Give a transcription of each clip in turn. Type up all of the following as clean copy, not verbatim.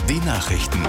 Die Nachrichten.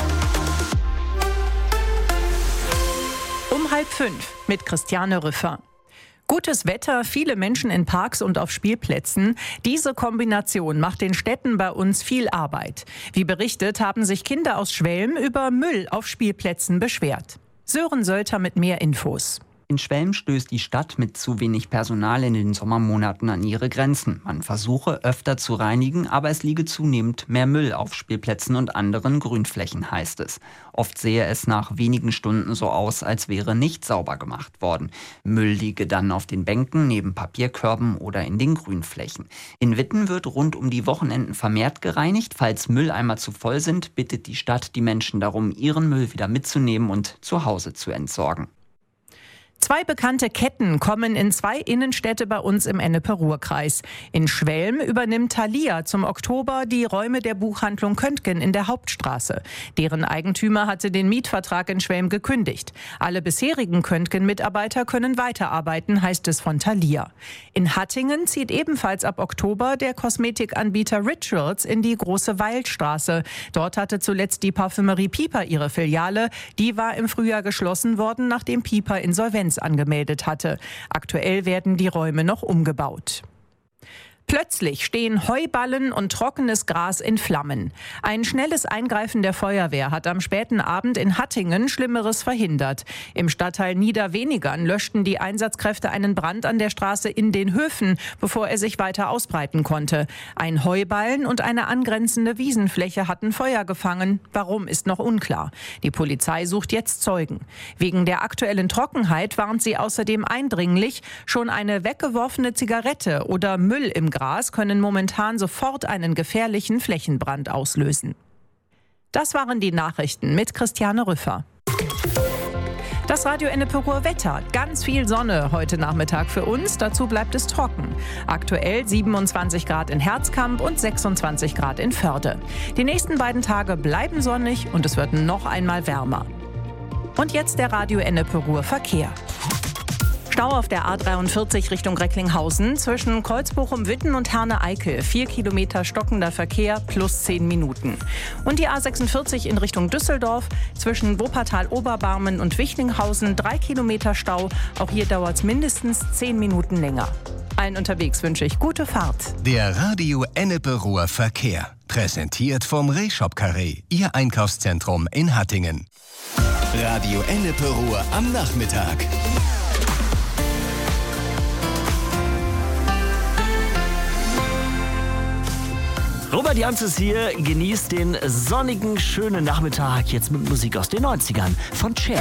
Um 4:30 mit Christiane Rüffer. Gutes Wetter, viele Menschen in Parks und auf Spielplätzen. Diese Kombination macht den Städten bei uns viel Arbeit. Wie berichtet, haben sich Kinder aus Schwelm über Müll auf Spielplätzen beschwert. Sören Sölter mit mehr Infos. In Schwelm stößt die Stadt mit zu wenig Personal in den Sommermonaten an ihre Grenzen. Man versuche öfter zu reinigen, aber es liege zunehmend mehr Müll auf Spielplätzen und anderen Grünflächen, heißt es. Oft sehe es nach wenigen Stunden so aus, als wäre nicht sauber gemacht worden. Müll liege dann auf den Bänken, neben Papierkörben oder in den Grünflächen. In Witten wird rund um die Wochenenden vermehrt gereinigt. Falls Mülleimer zu voll sind, bittet die Stadt die Menschen darum, ihren Müll wieder mitzunehmen und zu Hause zu entsorgen. 2 bekannte Ketten kommen in 2 Innenstädte bei uns im Ennepe-Ruhr-Kreis. In Schwelm übernimmt Thalia zum Oktober die Räume der Buchhandlung Köntgen in der Hauptstraße. Deren Eigentümer hatte den Mietvertrag in Schwelm gekündigt. Alle bisherigen Köntgen-Mitarbeiter können weiterarbeiten, heißt es von Thalia. In Hattingen zieht ebenfalls ab Oktober der Kosmetikanbieter Rituals in die Große Weilstraße. Dort hatte zuletzt die Parfümerie Piper ihre Filiale. Die war im Frühjahr geschlossen worden, nachdem Piper Insolvenz angemeldet hatte. Aktuell werden die Räume noch umgebaut. Plötzlich stehen Heuballen und trockenes Gras in Flammen. Ein schnelles Eingreifen der Feuerwehr hat am späten Abend in Hattingen Schlimmeres verhindert. Im Stadtteil Niederwenigern löschten die Einsatzkräfte einen Brand an der Straße in den Höfen, bevor er sich weiter ausbreiten konnte. Ein Heuballen und eine angrenzende Wiesenfläche hatten Feuer gefangen. Warum, ist noch unklar. Die Polizei sucht jetzt Zeugen. Wegen der aktuellen Trockenheit warnt sie außerdem eindringlich, schon eine weggeworfene Zigarette oder Müll im Gras können momentan sofort einen gefährlichen Flächenbrand auslösen. Das waren die Nachrichten mit Christiane Rüffer. Das Radio Ennepe-Ruhr Wetter. Ganz viel Sonne heute Nachmittag für uns. Dazu bleibt es trocken. Aktuell 27 Grad in Herzkamp und 26 Grad in Förde. Die nächsten beiden Tage bleiben sonnig und es wird noch einmal wärmer. Und jetzt der Radio Ennepe-Ruhr Verkehr. Stau auf der A43 Richtung Recklinghausen zwischen Kreuzbochum-Witten und Herne-Eickel. 4 Kilometer stockender Verkehr plus 10 Minuten. Und die A46 in Richtung Düsseldorf zwischen Wuppertal-Oberbarmen und Wichlinghausen 3 Kilometer Stau. Auch hier dauert es mindestens 10 Minuten länger. Allen unterwegs wünsche ich gute Fahrt. Der Radio Ennepe-Ruhr Verkehr. Präsentiert vom Rehshop Carré, Ihr Einkaufszentrum in Hattingen. Radio Ennepe-Ruhr am Nachmittag. Robert Janzes hier, genießt den sonnigen, schönen Nachmittag jetzt mit Musik aus den 90ern von Cher.